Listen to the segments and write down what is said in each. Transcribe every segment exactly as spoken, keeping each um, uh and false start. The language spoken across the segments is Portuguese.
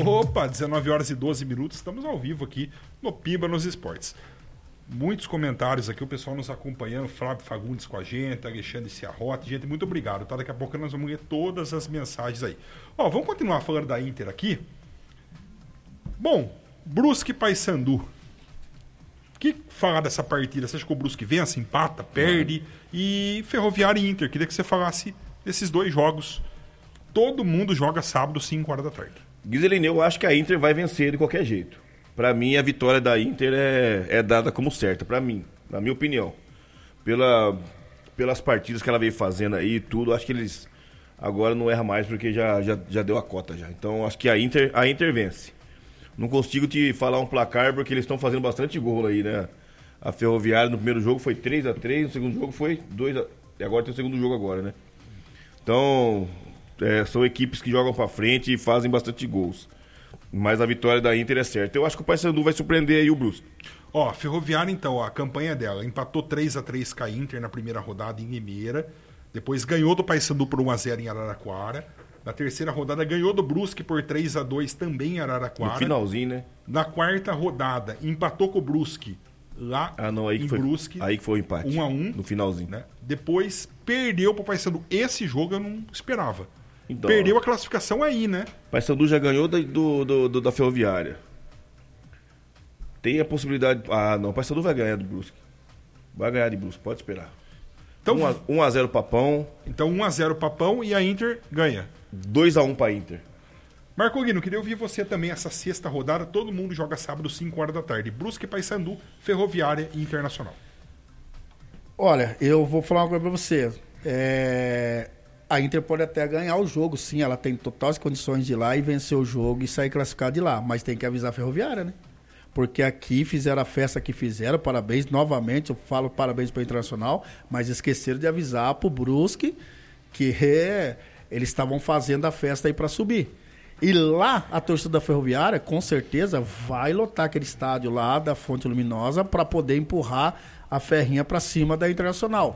Opa, dezenove horas e doze minutos, estamos ao vivo aqui no Pimba nos Esportes. Muitos comentários aqui, o pessoal nos acompanhando, Flávio Fagundes com a gente, Alexandre Ciarrotti, gente, muito obrigado, tá? Daqui a pouco nós vamos ler todas as mensagens aí. Ó, vamos continuar falando da Inter aqui. Bom, Brusque e Paysandu. O que falar dessa partida? Você acha que o Brusque vence, empata, perde? E Ferroviária e Inter, queria que você falasse desses dois jogos. Todo mundo joga sábado, cinco horas da tarde. Guizelin, eu acho que a Inter vai vencer de qualquer jeito. Pra mim, a vitória da Inter é, é dada como certa, pra mim, na minha opinião. Pela, pelas partidas que ela veio fazendo aí e tudo, acho que eles agora não erram mais porque já, já, já deu a cota já. Então, acho que a Inter, a Inter vence. Não consigo te falar um placar porque eles estão fazendo bastante gol aí, né? A Ferroviária no primeiro jogo foi três a três, no segundo jogo foi dois a três, e agora tem o segundo jogo agora, né? Então, é, são equipes que jogam pra frente e fazem bastante gols. Mas a vitória da Inter é certa. Eu acho que o Paysandu vai surpreender aí o Brusque. Ó, a Ferroviária, então, ó, a campanha dela empatou três a três com a Inter na primeira rodada em Limeira. Depois ganhou do Paysandu por um a zero em Araraquara. Na terceira rodada ganhou do Brusque por três a dois também em Araraquara. No finalzinho, né? Na quarta rodada empatou com o Brusque lá ah, não, aí que em foi, Brusque. Aí que foi o empate. um a um. No finalzinho. Né? Depois perdeu pro Paysandu. Esse jogo eu não esperava. Então, perdeu a classificação aí, né? Paysandu já ganhou da, do, do, do, da Ferroviária. Tem a possibilidade... Ah, não. O Paysandu vai ganhar do Brusque. Vai ganhar de Brusque, pode esperar. Então, um a zero Papão. Então um a zero Papão e a Inter ganha. dois a um pra Inter. Marco Guino, queria ouvir você também essa sexta rodada. Todo mundo joga sábado, cinco horas da tarde. Brusque, Paysandu, Ferroviária e Internacional. Olha, eu vou falar uma coisa pra você. É... A Inter pode até ganhar o jogo, sim. Ela tem totais condições de ir lá e vencer o jogo e sair classificada de lá. Mas tem que avisar a Ferroviária, né? Porque aqui fizeram a festa que fizeram. Parabéns, novamente, eu falo parabéns para o Internacional. Mas esqueceram de avisar pro Brusque que é, eles estavam fazendo a festa aí para subir. E lá, a torcida da Ferroviária, com certeza, vai lotar aquele estádio lá da Fonte Luminosa para poder empurrar a ferrinha para cima da Internacional.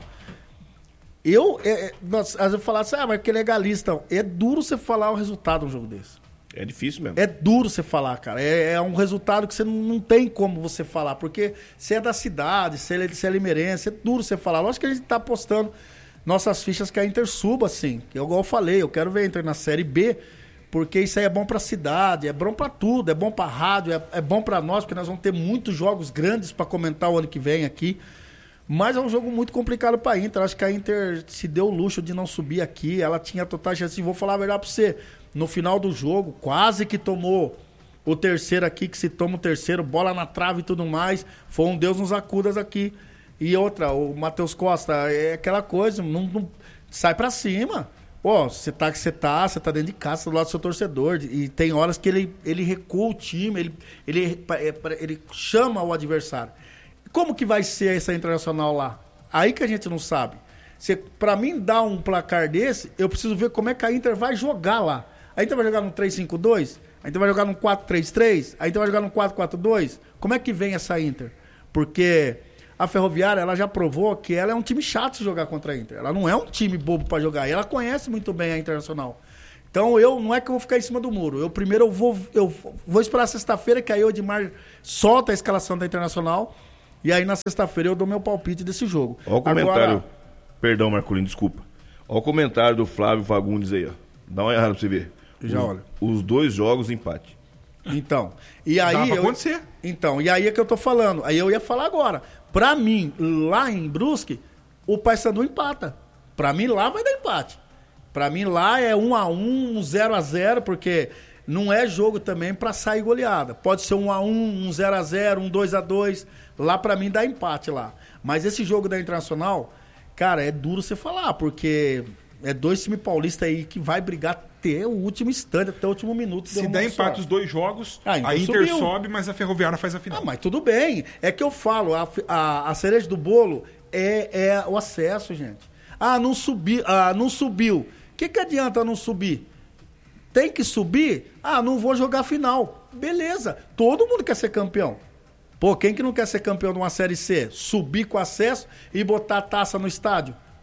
Eu, é, nós, às vezes, falar assim, ah, mas que legalista. É duro você falar o resultado de um jogo desse. É difícil mesmo. É duro você falar, cara. É, é um resultado que você não, não tem como você falar, porque você é da cidade, você é, você é limeirense, é duro você falar. Lógico que a gente tá apostando nossas fichas que a Inter suba, assim. Que igual eu falei, eu quero ver a Inter na Série B, porque isso aí é bom pra cidade, é bom pra tudo, é bom pra rádio, é, é bom pra nós, porque nós vamos ter muitos jogos grandes pra comentar o ano que vem aqui. Mas é um jogo muito complicado para a Inter. Acho que a Inter se deu o luxo de não subir aqui. Ela tinha total chance. Vou falar a verdade para você. No final do jogo, quase que tomou o terceiro aqui, que se toma o terceiro, bola na trave e tudo mais. Foi um Deus nos acudas aqui. E outra, o Matheus Costa, é aquela coisa, não, não sai para cima. Pô, você tá que você tá, você tá dentro de casa, tá do lado do seu torcedor. E tem horas que ele, ele recua o time, ele, ele, ele chama o adversário. Como que vai ser essa Internacional lá? Aí que a gente não sabe. Para mim dar um placar desse, eu preciso ver como é que a Inter vai jogar lá. A Inter vai jogar no três cinco dois? A Inter vai jogar no quatro três três? A Inter vai jogar no quatro quatro dois? Como é que vem essa Inter? Porque a Ferroviária, ela já provou que ela é um time chato de jogar contra a Inter. Ela não é um time bobo para jogar. E ela conhece muito bem a Internacional. Então, eu não é que eu vou ficar em cima do muro. Eu primeiro eu vou, eu vou esperar sexta-feira, que aí o Edmar solta a escalação da Internacional. E aí, na sexta-feira, eu dou meu palpite desse jogo. Olha o comentário. Agora... Perdão, Marcolino, desculpa. Olha o comentário do Flávio Fagundes aí, ó. Dá uma olhada pra você ver. Já os, olha. Os dois jogos, empate. Então. E aí. Dá pra eu... acontecer. Então, e aí é que eu tô falando. Aí eu ia falar agora. Pra mim, lá em Brusque, o Paysandu empata. Pra mim, lá vai dar empate. Pra mim, lá é um a um, um zero a zero, porque não é jogo também pra sair goleada. Pode ser um a um, um zero a zero, um dois a dois. Lá pra mim dá empate lá. Mas esse jogo da Internacional, cara, é duro você falar, porque é dois times paulistas aí que vai brigar até o último instante, até o último minuto. Se der empate os dois jogos, ah, então a Inter subiu. Sobe, mas a Ferroviária faz a final. Ah, mas tudo bem. É que eu falo, a, a, a cereja do bolo é, é o acesso, gente. Ah, não, subi, ah, não subiu. O que, que adianta não subir? Tem que subir? Ah, não vou jogar final. Beleza. Todo mundo quer ser campeão. Pô, quem que não quer ser campeão de uma Série C? Subir com acesso e botar a taça no estádio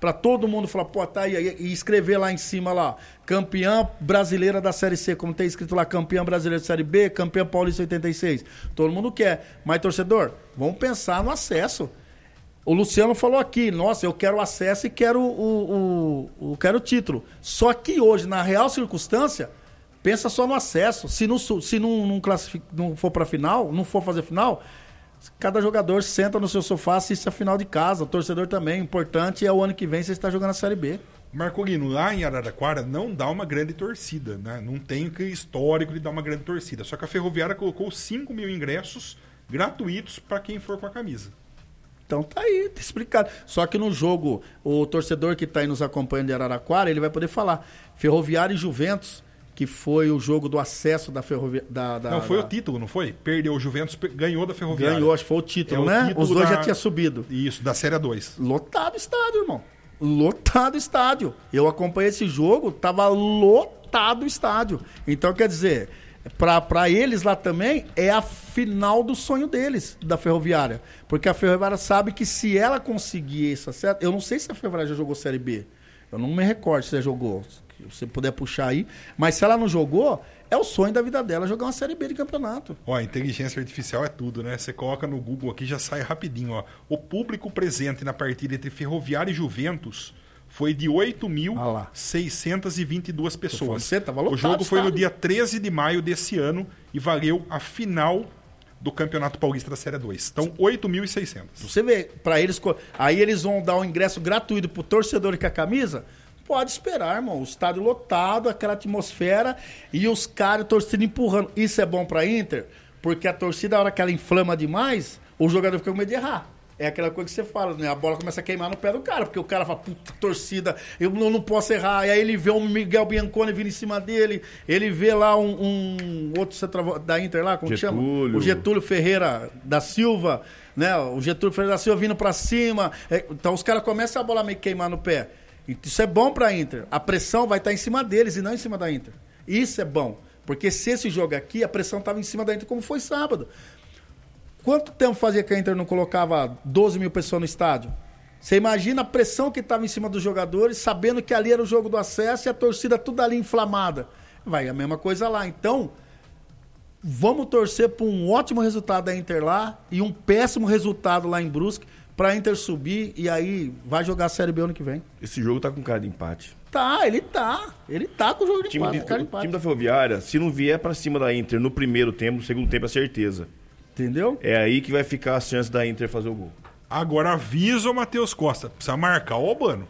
para todo mundo falar, pô, tá aí, e escrever lá em cima lá, campeã brasileira da Série C, como tem escrito lá, campeã brasileira da Série B, campeã paulista oitenta e seis. Todo mundo quer. Mas, torcedor, vamos pensar no acesso. O Luciano falou aqui, nossa, eu quero acesso e quero o, o, o, quero o título. Só que hoje, na real circunstância, pensa só no acesso. Se não, se não, não, classific, não for para final, não for fazer final, cada jogador senta no seu sofá, assiste a final de casa. O torcedor também, importante é o ano que vem você está jogando a Série B. Marcolino, lá em Araraquara não dá uma grande torcida, né? Não tem aquele histórico de dar uma grande torcida. Só que a Ferroviária colocou cinco mil ingressos gratuitos para quem for com a camisa. Então tá aí, tá explicado. Só que no jogo, o torcedor que está aí nos acompanhando de Araraquara, ele vai poder falar. Ferroviária e Juventus, que foi o jogo do acesso da Ferroviária. Da, da, não, foi da... o título, não foi? Perdeu o Juventus, ganhou da Ferroviária. Ganhou, acho que foi o título, é né? O título Os dois da... já tinham subido. Isso, da Série dois. Lotado o estádio, irmão. Lotado o estádio. Eu acompanhei esse jogo, tava lotado o estádio. Então, quer dizer, para eles lá também, é a final do sonho deles, da Ferroviária. Porque a Ferroviária sabe que se ela conseguir isso, certo? Eu não sei se a Ferroviária já jogou Série B. Eu não me recordo se ela jogou. Se você puder puxar aí. Mas se ela não jogou, é o sonho da vida dela jogar uma Série B de campeonato. Ó, inteligência artificial é tudo, né? Você coloca no Google aqui, já sai rapidinho, ó. O público presente na partida entre Ferroviária e Juventus foi de oito mil seiscentas e vinte e duas pessoas. Você tava lotado, o jogo foi sabe? no dia treze de maio desse ano e valeu a final do Campeonato Paulista da Série dois. Então, oito mil e seiscentos. Você vê, para eles, aí eles vão dar um ingresso gratuito pro torcedor com a camisa. Pode esperar, irmão. O estádio lotado, aquela atmosfera e os caras, torcida empurrando. Isso é bom pra Inter, porque a torcida, a hora que ela inflama demais, o jogador fica com medo de errar. É aquela coisa que você fala, né? A bola começa a queimar no pé do cara, porque o cara fala, puta, torcida, eu não, não posso errar. E aí ele vê o Miguel Bianconi vindo em cima dele, ele vê lá um, um outro centroavante da Inter lá, como que chama? O Getúlio Ferreira da Silva, né? O Getúlio Ferreira da Silva vindo pra cima. É, então os caras começam a bola meio queimar no pé. Isso é bom pra Inter. A pressão vai estar em cima deles e não em cima da Inter. Isso é bom. Porque se esse jogo aqui, a pressão estava em cima da Inter, como foi sábado. Quanto tempo fazia que a Inter não colocava doze mil pessoas no estádio? Você imagina a pressão que estava em cima dos jogadores, sabendo que ali era o jogo do acesso e a torcida tudo ali inflamada. Vai a mesma coisa lá. Então, vamos torcer por um ótimo resultado da Inter lá e um péssimo resultado lá em Brusque para a Inter subir e aí vai jogar a Série B ano que vem. Esse jogo tá com cara de empate. Tá, ele tá. Ele tá com o jogo de time empate. De, cara de o empate. time da Ferroviária, se não vier para cima da Inter no primeiro tempo, no segundo tempo é certeza. Entendeu? É aí que vai ficar as chances da Inter fazer o gol. Agora avisa o Matheus Costa. Precisa marcar o Albano.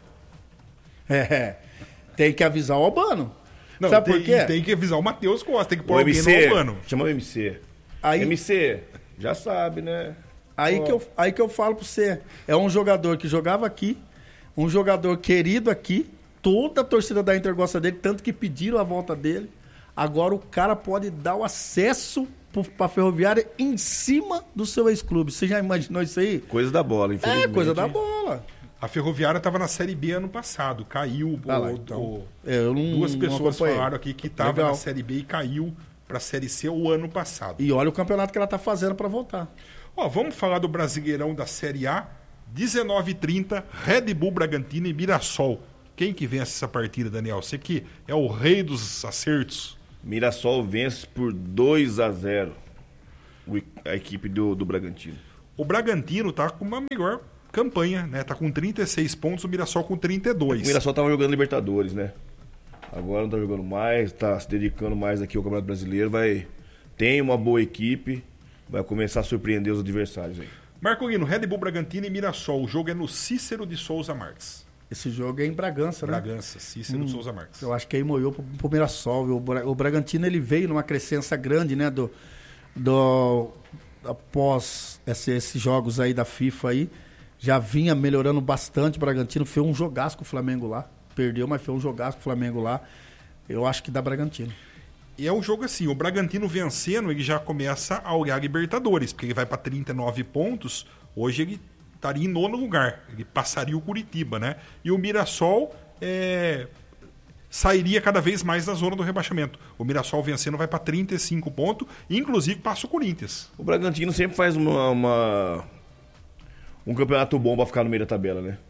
É. Tem que avisar o Albano. Não, Sabe tem, por quê? Tem que avisar o Matheus Costa. Tem que pôr O alguém M C, no Albano. chama o M C. Aí, M C, já sabe, né? aí, que eu, aí que eu falo pra você. É um jogador que jogava aqui, um jogador querido aqui, toda a torcida da Inter gosta dele, tanto que pediram a volta dele. Agora o cara pode dar o acesso pra Ferroviária em cima do seu ex-clube. Você já imaginou isso aí? Coisa da bola, infelizmente. É, coisa da bola. A Ferroviária estava na Série B ano passado. Caiu. Ah o, lá, então. o, É, eu não, duas não pessoas acompanhei. falaram aqui que estava Legal. na Série B e caiu para a Série C o ano passado. E olha o campeonato que ela tá fazendo pra voltar. Ó, vamos falar do Brasileirão da Série A. dezenove e trinta, Red Bull Bragantino e Mirassol. Quem que vence essa partida, Daniel? Você que é o rei dos acertos. Mirassol vence por dois a zero a equipe do, do Bragantino. O Bragantino tá com uma melhor campanha, né? Tá com trinta e seis pontos, o Mirassol com trinta e dois. O Mirassol tava jogando Libertadores, né? Agora não tá jogando mais, tá se dedicando mais aqui ao Campeonato Brasileiro, vai tem uma boa equipe, vai começar a surpreender os adversários aí. Marcolino, Red Bull Bragantino e Mirassol. O jogo é no Cícero de Souza Marques. Esse jogo é em Bragança, né? Bragança, Cícero Hum, de Souza Marques. Eu acho que aí moiou pro, pro Mirassol. Viu? O, Bra- o Bragantino ele veio numa crescença grande, né? Do, do, após esse- esses jogos aí da FIFA aí. Já vinha melhorando bastante o Bragantino. Foi um jogaço com o Flamengo lá. Perdeu, mas foi um jogaço com o Flamengo lá. Eu acho que dá Bragantino. E é um jogo assim, o Bragantino vencendo, ele já começa a olhar a Libertadores, porque ele vai para trinta e nove pontos. Hoje ele estaria em nono lugar, ele passaria o Curitiba, né? E o Mirassol é, sairia cada vez mais da zona do rebaixamento. O Mirassol vencendo vai para trinta e cinco pontos, e inclusive passa o Corinthians. O Bragantino sempre faz uma, uma- um campeonato bom pra ficar no meio da tabela, né?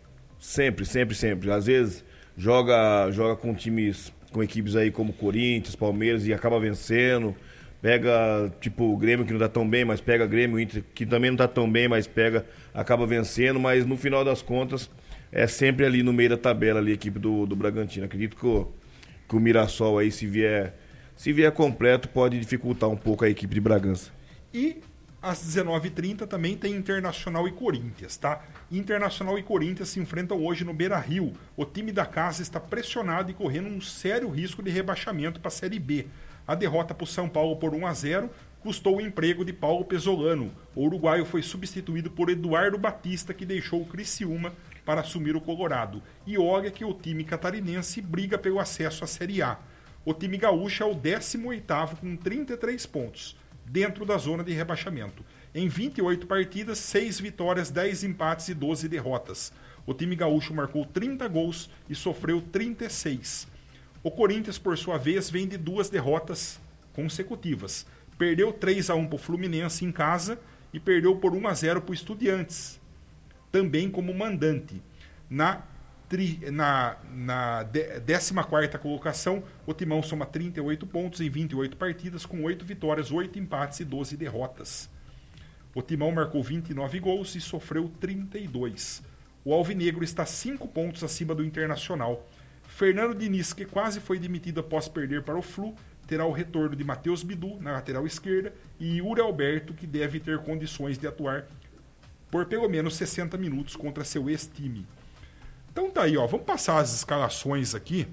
Sempre, sempre, sempre. Às vezes joga, joga com times, com equipes aí como Corinthians, Palmeiras e acaba vencendo. Pega, tipo, o Grêmio que não tá tão bem, mas pega Grêmio, o Inter que também não tá tão bem, mas pega, acaba vencendo. Mas no final das contas, é sempre ali no meio da tabela ali a equipe do, do Bragantino. Acredito que o, que o Mirassol aí, se vier, se vier completo, pode dificultar um pouco a equipe de Bragança. E às dezenove e trinta também tem Internacional e Corinthians, tá? Internacional e Corinthians se enfrentam hoje no Beira-Rio. O time da casa está pressionado e correndo um sério risco de rebaixamento para a Série B. A derrota para o São Paulo por um a zero custou o emprego de Paulo Pesolano. O uruguaio foi substituído por Eduardo Batista, que deixou o Criciúma para assumir o Colorado. E olha que o time catarinense briga pelo acesso à Série A. O time gaúcho é o décimo oitavo com trinta e três pontos, dentro da zona de rebaixamento. Em vinte e oito partidas, seis vitórias, dez empates e doze derrotas. O time gaúcho marcou trinta gols e sofreu trinta e seis. O Corinthians, por sua vez, vem de duas derrotas consecutivas. Perdeu três a um para o Fluminense em casa e perdeu por um a zero para o Estudiantes, também como mandante. Na, tri, na, na de, décima quarta colocação, o Timão soma trinta e oito pontos em vinte e oito partidas, com oito vitórias, oito empates e doze derrotas. O Timão marcou vinte e nove gols e sofreu trinta e dois. O Alvinegro está cinco pontos acima do Internacional. Fernando Diniz, que quase foi demitido após perder para o Flu, terá o retorno de Matheus Bidu na lateral esquerda e Yuri Alberto, que deve ter condições de atuar por pelo menos sessenta minutos contra seu ex-time. Então tá aí, ó, vamos passar as escalações aqui.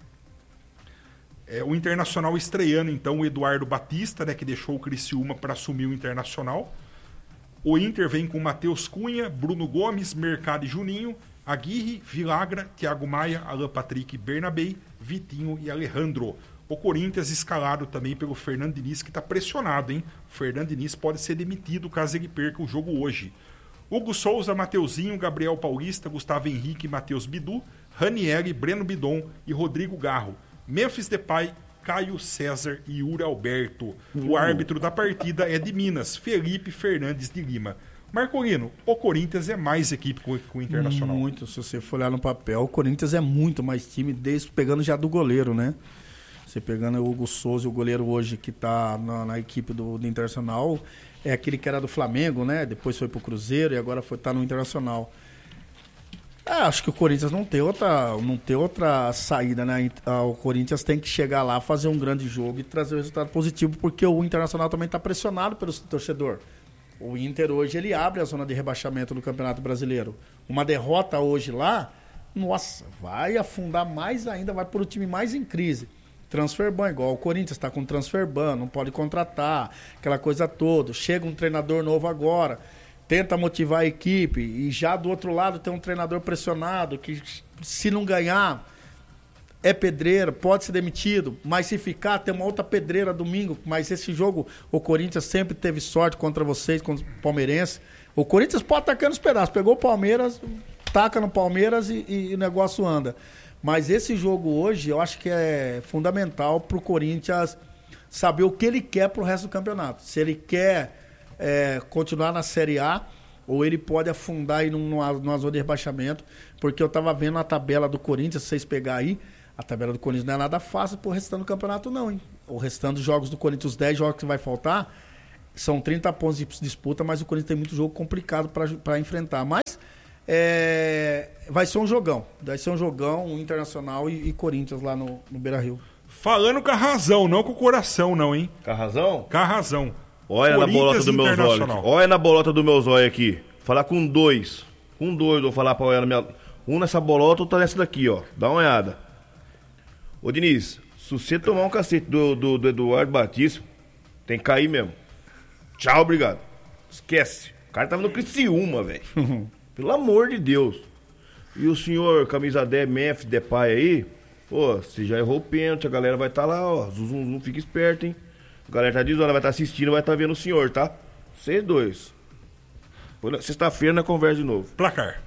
É, o Internacional estreando, então, o Eduardo Batista, né, que deixou o Criciúma para assumir o Internacional. O Inter vem com Matheus Cunha, Bruno Gomes, Mercado e Juninho, Aguirre, Vilagra, Thiago Maia, Alan Patrick, Bernabei, Vitinho e Alejandro. O Corinthians escalado também pelo Fernando Diniz, que está pressionado, hein? O Fernando Diniz pode ser demitido caso ele perca o jogo hoje. Hugo Souza, Mateuzinho, Gabriel Paulista, Gustavo Henrique, Matheus Bidu, Ranieri, Breno Bidon e Rodrigo Garro. Memphis Depay, Caio César e Yuri Alberto. O árbitro da partida é de Minas, Felipe Fernandes de Lima. Marcolino, o Corinthians é mais equipe que o Internacional. Muito, se você for olhar no papel, o Corinthians é muito mais time, desde pegando já do goleiro, né? Você pegando o Hugo Souza, o goleiro hoje que está na, na equipe do, do Internacional, é aquele que era do Flamengo, né? Depois foi pro Cruzeiro e agora foi tá no Internacional. É, acho que o Corinthians não tem outra, não tem outra saída, né? O Corinthians tem que chegar lá, fazer um grande jogo e trazer um resultado positivo, porque o Internacional também está pressionado pelo torcedor. O Inter hoje ele abre a zona de rebaixamento do Campeonato Brasileiro. Uma derrota hoje lá, nossa, vai afundar mais ainda, vai pôr o time mais em crise. Transfer ban, igual o Corinthians está com transfer ban, não pode contratar, aquela coisa toda. Chega um treinador novo agora, tenta motivar a equipe e já do outro lado tem um treinador pressionado que se não ganhar é pedreira, pode ser demitido, mas se ficar tem uma outra pedreira domingo. Mas esse jogo o Corinthians sempre teve sorte contra vocês, contra o Palmeirense. O Corinthians pode atacar nos pedaços, pegou o Palmeiras, taca no Palmeiras e, e o negócio anda. Mas esse jogo hoje eu acho que é fundamental para o Corinthians saber o que ele quer para o resto do campeonato. Se ele quer é, continuar na Série A ou ele pode afundar aí numa, numa zona de rebaixamento, porque eu estava vendo a tabela do Corinthians, se vocês pegarem aí, a tabela do Corinthians não é nada fácil pro restante do campeonato não, hein? O restante dos jogos do Corinthians, os dez jogos que vai faltar, são trinta pontos de disputa, mas o Corinthians tem muito jogo complicado para enfrentar. Mas é, vai ser um jogão, vai ser um jogão, um Internacional e, e Corinthians lá no, no Beira-Rio. Falando com a razão, não com o coração não, hein? Com a razão? Com a razão. Olha na bolota do meu zóio aqui. Olha na bolota do meu zóio aqui. Falar com dois. Com dois, vou falar pra olhar na minha... Um nessa bolota, outro nessa daqui, ó. Dá uma olhada. Ô, Diniz, se você tomar um cacete do, do, do Eduardo Batista, tem que cair mesmo. Tchau, obrigado. Esquece. O cara tava no Criciúma, velho. Pelo amor de Deus. E o senhor, camisa dez, Memphis Depay aí, pô, você já errou o pênalti, a galera vai estar tá lá, ó. Zum, zum, fica esperto, hein. A galera tá dizendo, vai estar tá assistindo, vai estar tá vendo o senhor, tá? Vocês dois. Sexta-feira na conversa de novo. Placar.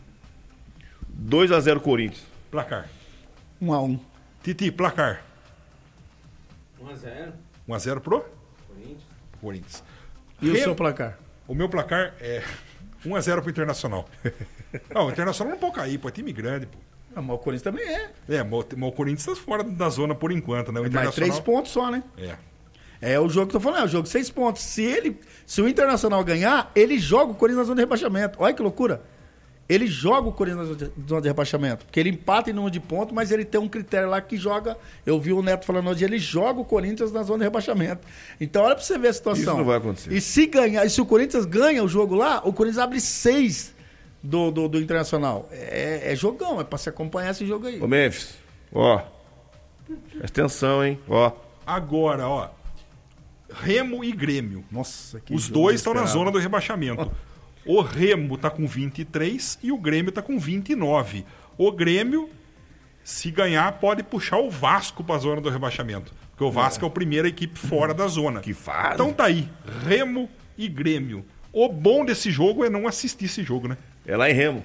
dois a zero Corinthians. Placar. um a um. Titi, placar. um a zero. um a zero pro? Corinthians. Corinthians. E Re... o seu placar? O meu placar é um a zero pro Internacional. Não, o Internacional não pode cair, pô. É time grande, pô. Ah, mas o Corinthians também é. É, mas o Corinthians tá fora da zona por enquanto, né? O Mais Internacional... três pontos só, né? É. É o jogo que eu tô falando, é o jogo de seis pontos. Se, ele, se o Internacional ganhar, ele joga o Corinthians na zona de rebaixamento. Olha que loucura. Ele joga o Corinthians na zona de, zona de rebaixamento. Porque ele empata em número de pontos, mas ele tem um critério lá que joga. Eu vi o Neto falando hoje, ele joga o Corinthians na zona de rebaixamento. Então olha pra você ver a situação. Isso não vai acontecer. E se ganhar, e se o Corinthians ganha o jogo lá, o Corinthians abre seis do, do, do Internacional. É, é jogão, é pra se acompanhar esse jogo aí. Ô, Memphis, ó. Presta atenção, hein? Ó. Agora, ó. Remo e Grêmio. Nossa, que Os jogo dois estão na desesperado. zona do rebaixamento. O Remo tá com vinte e três e o Grêmio tá com vinte e nove. O Grêmio, se ganhar, pode puxar o Vasco pra zona do rebaixamento. Porque o Vasco é, é a primeira equipe fora da zona. Que fase. Então tá aí, Remo e Grêmio. O bom desse jogo é não assistir esse jogo, né? É lá em Remo.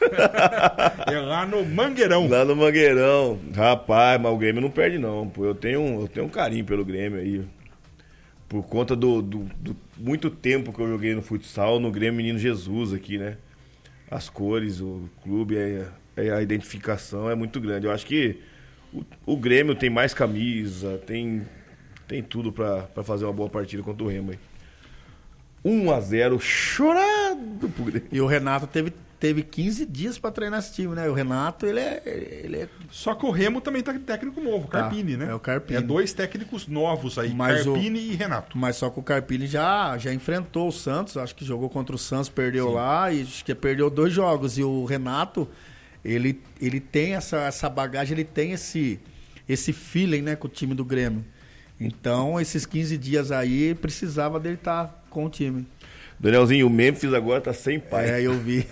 É lá no Mangueirão. Lá no Mangueirão. Rapaz, mas o Grêmio não perde não, pô. Eu tenho, eu tenho um carinho pelo Grêmio aí. Por conta do, do, do muito tempo que eu joguei no futsal, no Grêmio Menino Jesus aqui, né? As cores, o clube, a, a identificação é muito grande. Eu acho que o, o Grêmio tem mais camisa, tem, tem tudo pra, pra fazer uma boa partida contra o Remo aí. um a zero chorado pro Grêmio. E o Renato teve, teve quinze dias pra treinar esse time, né? O Renato, ele é... Ele é... Só que o Remo também tá com técnico novo, Carpini, Tá, né? é o Carpini. É dois técnicos novos aí, Mas o- Carpini e Renato. Mas só que o Carpini já, já enfrentou o Santos, acho que jogou contra o Santos, perdeu Sim. lá, e acho que perdeu dois jogos. E o Renato, ele, ele tem essa, essa bagagem, ele tem esse, esse feeling, né, com o time do Grêmio. Então, esses quinze dias aí, precisava dele estar com o time. Danielzinho, o Memphis agora tá sem pai. É, eu vi.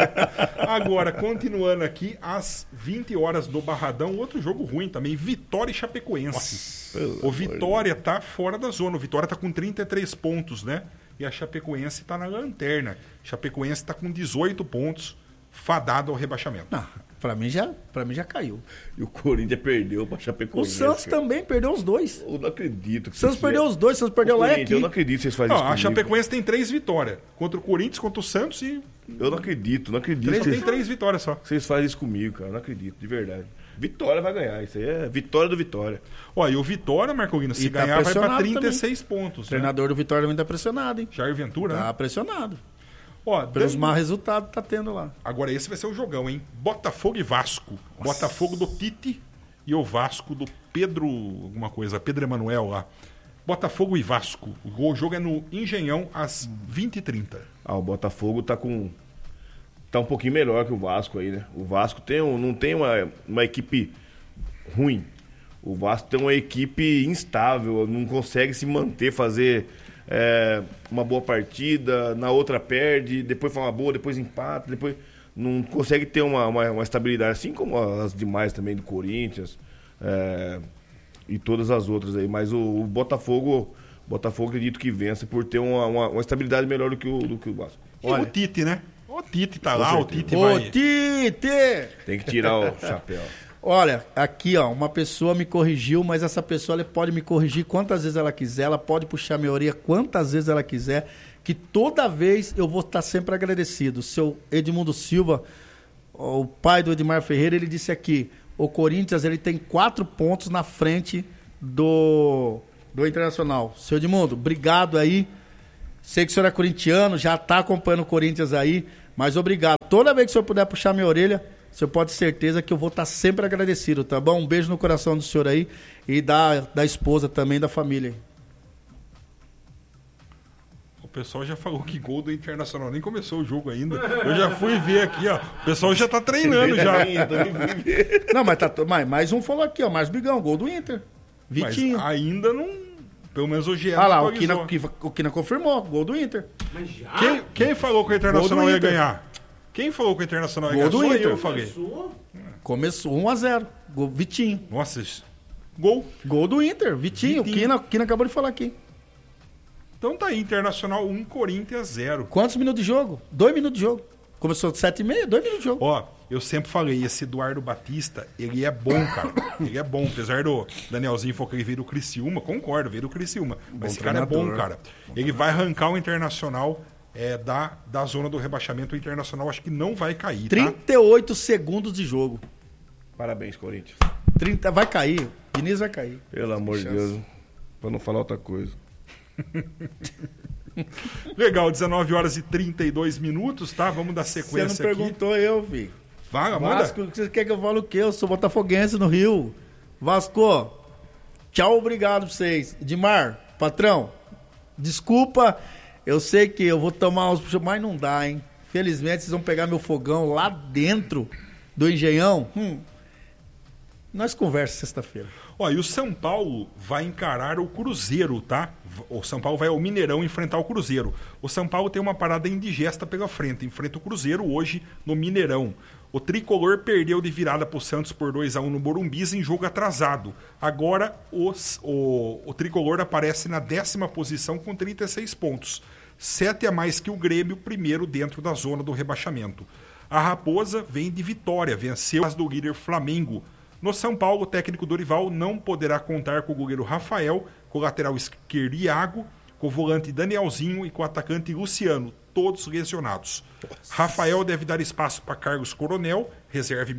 Agora, continuando aqui, às vinte horas do Barradão, outro jogo ruim também, Vitória e Chapecoense. Pelo O Vitória tá fora da zona, o Vitória tá com trinta e três pontos, né? E a Chapecoense tá na lanterna. Chapecoense tá com dezoito pontos, fadado ao rebaixamento. Não, pra mim já, pra mim já caiu. E o Corinthians perdeu pra O Chapecoense. Santos cara. também perdeu os dois. Eu não acredito. Que O Santos vocês perdeu fizeram. os dois, o Santos perdeu Ô, lá e Corinthians, aqui. Eu não acredito que vocês fazem Não, isso a comigo. Chapecoense tem três vitórias. Contra o Corinthians, contra o Santos e... Eu não acredito, não acredito. Três, que tem três vitórias só. Vocês fazem isso comigo, cara. Eu não acredito, de verdade. Vitória vai ganhar. Isso aí é vitória do Vitória. Olha, e o Vitória, Marcolino, se E tá ganhar, vai pra pressionado trinta e seis pontos. O treinador do Vitória também tá pressionado, hein? Né? Jair Ventura, Tá né? pressionado. Ó, Pelos dando- maus resultados que tá tendo lá. Agora esse vai ser o jogão, hein? Botafogo e Vasco. Botafogo do Tite e o Vasco do Pedro, alguma coisa, Pedro Emanuel lá. Botafogo e Vasco. O jogo é no Engenhão às vinte e trinta. Ah, o Botafogo tá com... Tá um pouquinho melhor que o Vasco aí, né? O Vasco tem um, não tem uma, uma equipe ruim. O Vasco tem uma equipe instável, não consegue se manter, fazer é, uma boa partida, na outra perde, depois faz uma boa, depois empata, depois não consegue ter uma, uma, uma estabilidade, assim como as demais também do Corinthians é, e todas as outras aí. Mas o, o Botafogo, Botafogo acredito que vença por ter uma, uma, uma estabilidade melhor do que o, do que o Vasco. E Olha. o Tite, né? O Tite tá Com lá, o certeza. Tite Ô, vai... Tite! Tem que tirar o chapéu. Olha, aqui ó, uma pessoa me corrigiu, mas essa pessoa ela pode me corrigir quantas vezes ela quiser, ela pode puxar minha orelha quantas vezes ela quiser, que toda vez eu vou estar sempre agradecido. O seu Edmundo Silva, o pai do Edmar Ferreira, ele disse aqui, o Corinthians ele tem quatro pontos na frente do, do Internacional. Seu Edmundo, obrigado aí. Sei que o senhor é corintiano, já está acompanhando o Corinthians aí, mas obrigado. Toda vez que o senhor puder puxar minha orelha, o senhor pode ter certeza que eu vou estar sempre agradecido, tá bom? Um beijo no coração do senhor aí e da, da esposa também, da família. O pessoal já falou que gol do Internacional, nem começou o jogo ainda. Eu já fui ver aqui, ó. O pessoal já tá treinando já. Não, mas, tá, to- mas mais um falou aqui, ó, Márcio Bigão, gol do Inter. Mas Vitinho. ainda não... Pelo menos o G E Ah lá, o atualizou. Kina, o Kina confirmou, gol do Inter. Mas já? Quem, quem falou que o Internacional Gol do ia Inter. ganhar? Quem falou que o Internacional ia Gol ganhar? do Só Inter. eu falei. Começou? Começou um a zero, gol, Vitinho. Nossa, isso- gol. Gol do Inter, Vitinho. O Vitinho. Kina, o Kina acabou de falar aqui. Então tá aí, Internacional um, Corinthians zero. Quantos minutos de jogo? Dois minutos de jogo. Começou de sete e meia, dois minutos de jogo. Ó, eu sempre falei, esse Eduardo Batista, ele é bom, cara. Ele é bom. Apesar do Danielzinho falar que ele veio do Criciúma, concordo, veio do Criciúma. Mas esse cara é bom, treinador. cara. Ele vai arrancar o Internacional é, da, da zona do rebaixamento. O Internacional acho que não vai cair, tá? trinta e oito segundos de jogo. Parabéns, Corinthians. trinta, vai cair. Diniz vai cair. Pelo amor de Deus. Pra não falar outra coisa. Legal, dezenove horas e trinta e dois minutos, tá? Vamos dar sequência aqui. Você não aqui. perguntou eu, filho. Vai, manda. Vasco, você quer que eu fale o quê? Eu sou botafoguense no Rio. Vasco, tchau, obrigado pra vocês. Edmar, patrão, desculpa, eu sei que eu vou tomar uns... Mas não dá, hein? Felizmente vocês vão pegar meu fogão lá dentro do Engenhão. Hum. Nós conversamos sexta-feira. Ó, e o São Paulo vai encarar o Cruzeiro, tá? O São Paulo vai ao Mineirão enfrentar o Cruzeiro. O São Paulo tem uma parada indigesta pela frente. Enfrenta o Cruzeiro hoje no Mineirão. O Tricolor perdeu de virada pro Santos por dois a um no Morumbi em jogo atrasado. Agora os, o, o Tricolor aparece na décima posição com trinta e seis pontos. Sete a mais que o Grêmio, primeiro dentro da zona do rebaixamento. A Raposa vem de vitória, venceu as do líder Flamengo. No São Paulo, o técnico Dorival não poderá contar com o goleiro Rafael, com o lateral esquerdo Iago, com o volante Danielzinho e com o atacante Luciano, todos lesionados. Rafael deve dar espaço para Carlos Coronel, reserva,